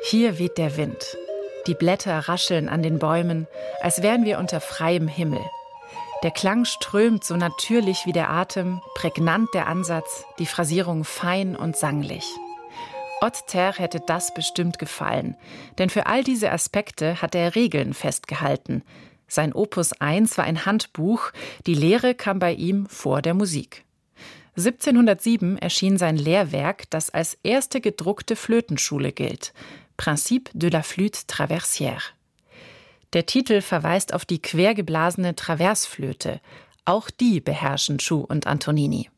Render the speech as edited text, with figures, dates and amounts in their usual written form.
Hier weht der Wind. Die Blätter rascheln an den Bäumen, als wären wir unter freiem Himmel. Der Klang strömt so natürlich wie der Atem, prägnant der Ansatz, die Phrasierung fein und sanglich. Odd Terre hätte das bestimmt gefallen, denn für all diese Aspekte hat er Regeln festgehalten. Sein Opus 1 war ein Handbuch, die Lehre kam bei ihm vor der Musik. 1707 erschien sein Lehrwerk, das als erste gedruckte Flötenschule gilt, Principe de la Flûte Traversière. Der Titel verweist auf die quergeblasene Traversflöte. Auch die beherrschen Schuh und Antonini.